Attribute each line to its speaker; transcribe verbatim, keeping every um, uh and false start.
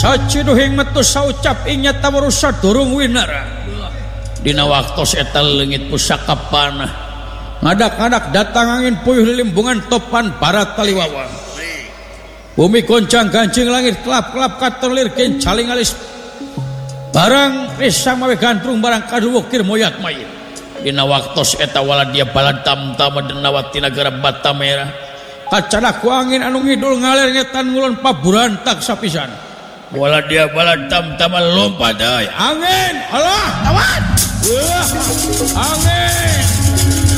Speaker 1: saciduhing metu saucap inya tawarusa durung winara dina waktos eta leungit pusaka panah ngadak-ngadak datang angin puyuh limbungan topan barat taliwawang bumi goncang gancing langit kelap-kelap katolir kencaling alis barang risang mawe gantrung barang kaduwukir moyat mayit dina waktos eta wala dia balad tamtama denawati nagara Batamera kacadak ku angin anu ngidul ngalir ngetan ngulon paburantak sapisan wala dia balad tamtama lompat deui angin alah tawat angin